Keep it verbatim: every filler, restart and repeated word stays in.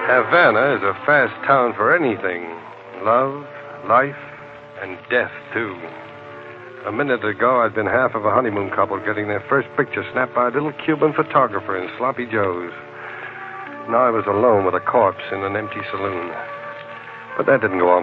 Havana is a fast town for anything. Love, life, and death, too. A minute ago, I'd been half of a honeymoon couple getting their first picture snapped by a little Cuban photographer in Sloppy Joe's. Now I was alone with a corpse in an empty saloon. But that didn't go on